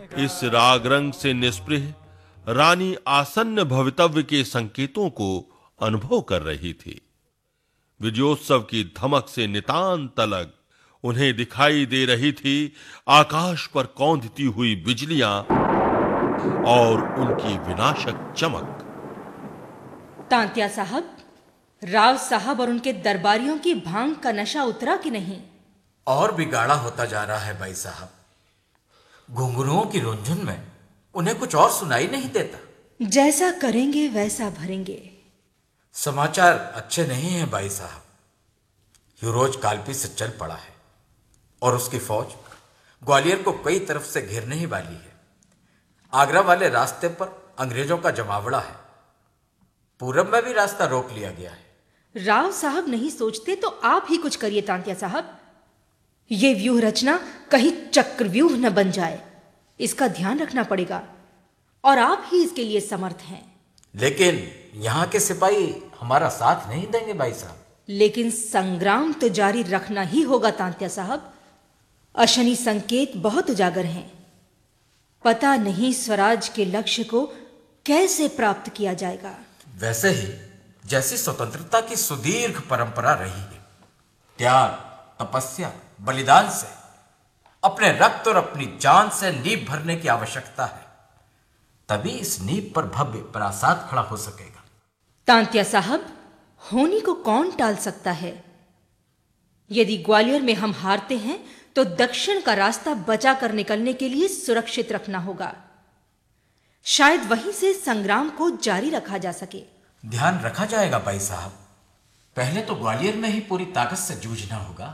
इस राग रंग से निस्पृह रानी आसन्न भवितव्य के संकेतों को अनुभव कर रही थी। विजयोत्सव की धमक से नितांत अलग उन्हें दिखाई दे रही थी आकाश पर कौंधती हुई बिजलियां और उनकी विनाशक चमक। तांत्या साहब, राव साहब और उनके दरबारियों की भांग का नशा उतरा कि नहीं? और भी गाढ़ा होता जा रहा है भाई साहब। घुंघरुओं की रुंझुन में उन्हें कुछ और सुनाई नहीं देता। जैसा करेंगे वैसा भरेंगे। समाचार अच्छे नहीं हैं भाई साहब। यूरोज कालपी से चल पड़ा है और उसकी फौज ग्वालियर को कई तरफ से घेरने ही वाली है। आगरा वाले रास्ते पर अंग्रेजों का जमावड़ा है। पूरब में भी रास्ता रोक लिया गया है। राव साहब नहीं सोचते तो आप ही कुछ करिए तांत्या साहब। ये व्यूह रचना कहीं चक्रव्यूह न बन जाए, इसका ध्यान रखना पड़ेगा और आप ही इसके लिए समर्थ हैं। लेकिन यहाँ के सिपाही हमारा साथ नहीं देंगे भाई साहब। लेकिन संग्राम तो जारी रखना ही होगा तांत्या साहब। अशनि संकेत बहुत उजागर हैं। पता नहीं स्वराज के लक्ष्य को कैसे प्राप्त किया जाएगा। वैसे ही जैसी स्वतंत्रता की सुदीर्घ परंपरा रही है, त्याग, तपस्या, बलिदान से, अपने रक्त और अपनी जान से नींव भरने की आवश्यकता है। तभी इस नींव पर भव्य प्रासाद खड़ा हो सकेगा। तांत्या साहब, होनी को कौन टाल सकता है? यदि ग्वालियर में हम हारते हैं तो दक्षिण का रास्ता बचा कर निकलने के लिए सुरक्षित रखना होगा। शायद वहीं से संग्राम को जारी रखा जा सके। ध्यान रखा जाएगा भाई साहब। पहले तो ग्वालियर में ही पूरी ताकत से जूझना होगा।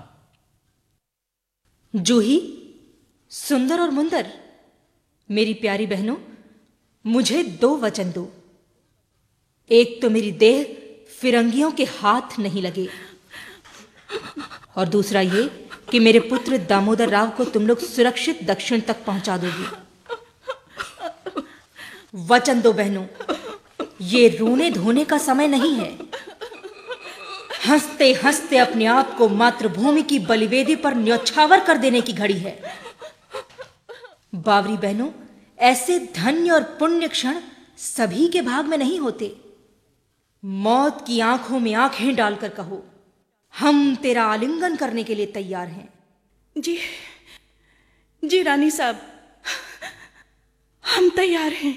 जूही, सुंदर और मुंदर, मेरी प्यारी बहनों, मुझे 2 वचन दो। एक तो मेरी देह फिरंगियों के हाथ नहीं लगे, और दूसरा ये कि मेरे पुत्र दामोदर राव को तुम लोग सुरक्षित दक्षिण तक पहुंचा दोगी। वचन दो बहनों, ये रोने धोने का समय नहीं है। हंसते हंसते अपने आप को मातृभूमि की बलिवेदी पर न्यौछावर कर देने की घड़ी है। बावरी बहनों, ऐसे धन्य और पुण्य क्षण सभी के भाग में नहीं होते। मौत की आंखों में आंखें डालकर कहो, हम तेरा आलिंगन करने के लिए तैयार हैं। जी रानी साहब, हम तैयार हैं।